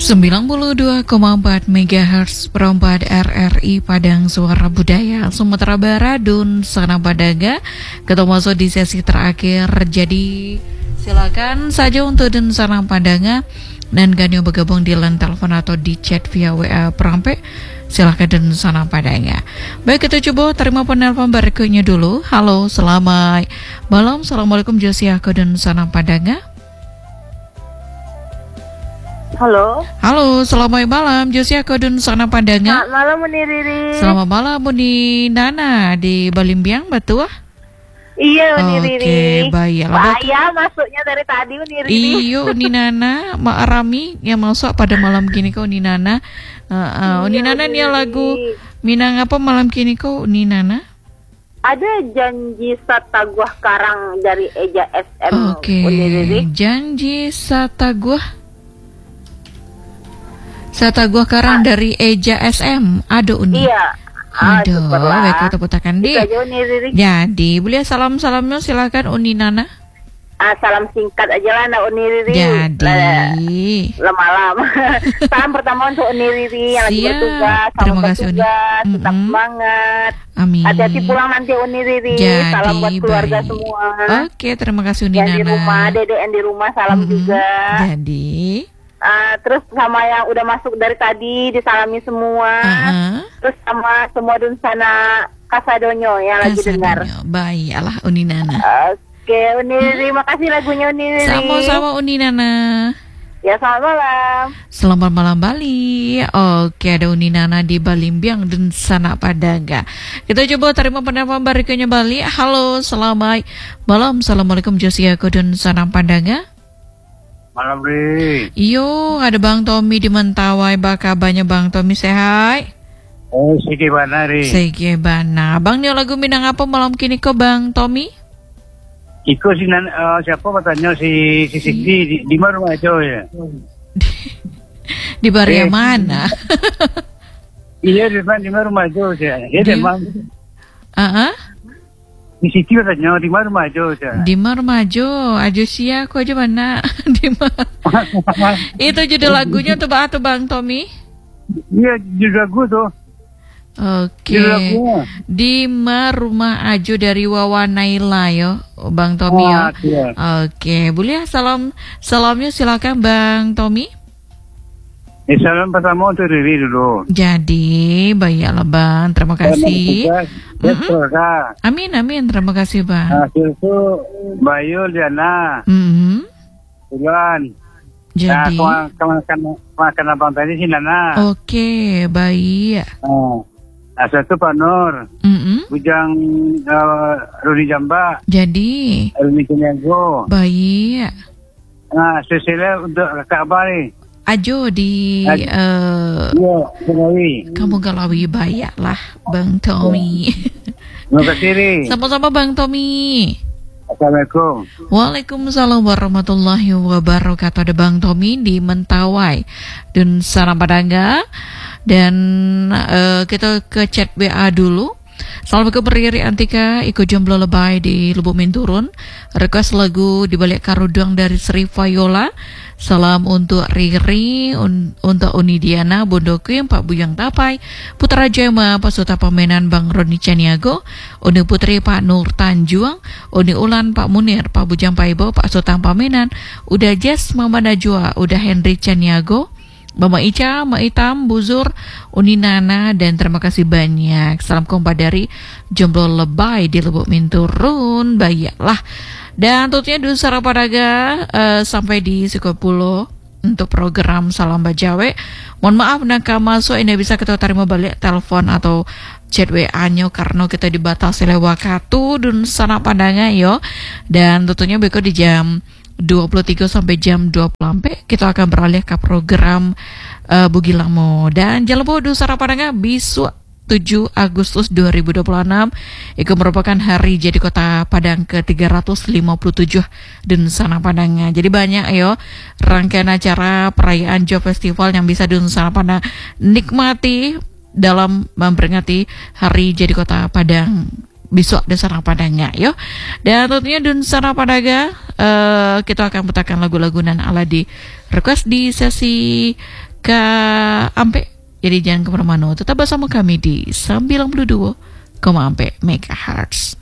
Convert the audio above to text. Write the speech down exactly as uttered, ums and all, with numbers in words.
sembilan puluh dua koma empat megahertz perempat R R I Padang Suara Budaya Sumatera Barat dan Sana Padaga. Kita masuk di sesi terakhir, jadi silakan saja untuk dan Sana Padanga dan Ganyo bergabung di line telepon atau di chat via W A Perampe. Silakan dan Sana Padanga. Baik, kita coba terima penelpon berikutnya dulu. Halo, selamat malam. Assalamualaikum Josiako dan Sana Padanga. Halo. Halo, selamat malam Josiako dan Sana Padanga. Selamat malam Uni Riri. Selamat malam Uni Nana di Balimbiang, betul? Iya Uni Oke, Riri. baik. Saya masuknya dari tadi Uni Riri. Iyo Uni Nana, Mak Rami yang masuk pada malam gini kok Uni Nana. Uh, uh, Uni Iya, Nana Uni nih lagu Riri. Minang apa malam kini kok Uni Nana? Ada janji Sataguah Karang dari Eja S M Oke, Uni Riri. janji Sataguah Sataguah Karang Ah. dari Eja S M. Aduh Uni. Iya. Ah, Aduh, syukurlah. baik kita putakan di. Itu aja Uni Riri. Jadi, boleh salam-salamnya silakan Uni Nana. Ah, salam singkat aja lah nak Uni Riri. Jadi, Lama-lama. Salam pertama untuk Uni Riri yang lagi Siap. bertugas. Terima kasih, Uni. bertugas. Tetap Mm-mm. semangat. amin. Hati-hati pulang nanti Uni Riri. Jadi, Salam buat keluarga baik. semua. Oke, terima kasih Uni Yang Nana. di rumah, dedek yang di rumah salam Mm-mm. juga. Jadi, Ah, terus sama yang udah masuk dari tadi disalami semua. uh-uh. Terus sama semua dunsana Kasadonyo yang lagi dengar. Kasadonyo. Baiklah Uni Nana. Oke, Uni Riri, makasih lagunya Uni Riri. Sama-sama Uni Nana. Ya, selamat malam. Selamat malam Bali. Oke, ada Uni Nana di Balimbiang dan Sana Padaga. Kita coba terima penelpon berikutnya Bali. Halo, selamat malam. Assalamualaikum Josiako dan Sana Padaga. Malam, Ri. Iyo, ada Bang Tommy di Mentawai. Bakabannya Bang Tommy, sehat? Oh, sige bana, Ri. Sige bana. Bang, nih lagu Minang apa malam kini kok Bang Tommy? Iko si nan, uh, siapa katanya si si Sikti di, di mana rumah itu ya? Di Baria Eh. mana? Iya di mana di mana rumah itu ya? Dia Di- memang Ah, di Sikti katanya di mana rumah itu ya? di Marmajo, aja sia kok aja mana? Di mana? Itu judul lagunya tuh Bang atau Bang Tommy? Iya juga gue tuh. Oke. Judul lagunya. Di Ma Rumah Ajo dari Wawa Naila yo, Bang Tommy yo. Ah, iya. Oke, boleh salam salamnya silakan Bang Tommy. Eh, salam pertama untuk Riri dulu. Jadi, baiklah Bang, terima kasih. Ya, Mm-mm. saudara. Amin amin, terima kasih Bang. Hasil itu Bayu Diana Mhm. Bulan. Nah, Jadi, kemakan kemakan kemakan abang tadi si Nana. oke, baik. Oh. Nah, satu Pak Nur. Mhm. Bujang uh, Rudi Jamba, Jadi, Rudi Keniago. baik. Nah, spesialnya untuk kakak Abah nih. Ajo di Aj- eh, Iya, Kenawi. Kampung Galawi bayak lah Bang Tommy. Terima kasih, Ri. Sama-sama Bang Tommy. Assalamualaikum. Waalaikumsalam warahmatullahi wabarakatuh. Ada Bang Tommy di Mentawai dan Sana Padanga. Dan eh, kita ke chat W A dulu. Assalamualaikum Riri Antika, Iko Jomblo Lebay di Lubuk Minturun. Request lagu di balik karudang dari Sri Viola. Salam untuk Riri, un- untuk Uni Diana, Bondo Queen, Pak Buyang Tapai, Putra Jema, Pak Suta Pamenan, Bang Roni Caniago, Uni Putri, Pak Nur Tanjuang, Uni Ulan, Pak Munir, Pak Bujang Paibo, Pak Sultan Pamenan, udah Jess, Mama Najwa, udah Henry Caniago, Mama Ica, Mak Itam, Buzur, Uni Nana, dan terima kasih banyak. Salam kompa dari Jomblo Lebay di Lubuk Minturun, baiklah. Dan tentunya di Sana Padaga eh, sampai di Sikopulo untuk program Salam Bajawe. Mohon maaf nak masuk ini bisa kita terima balik telepon atau chat W A-nya karena kita dibatasi oleh waktu dan Sana Padanga yo. Dan tentunya berikut di jam dua puluh tiga sampai jam dua puluh sampai kita akan beralih ke program uh, Bugilamo. Dan jangan lupa di Sana Padanga besok tujuh Agustus dua ribu dua puluh enam itu merupakan hari jadi kota Padang ke tiga ratus lima puluh tujuh dan Sana Padanga. Jadi banyak yo rangkaian acara perayaan Job Festival yang bisa di Sana Padang nikmati dalam memperingati hari jadi kota Padang besok di Sana Padanga yo. Dan tentunya di Sana Padaga uh, kita akan putarkan lagu-lagu nan ala di request di sesi Kak Ampe. Jadi jangan kemana-mana, tetap bersama kami di sembilan puluh dua koma empat megahertz.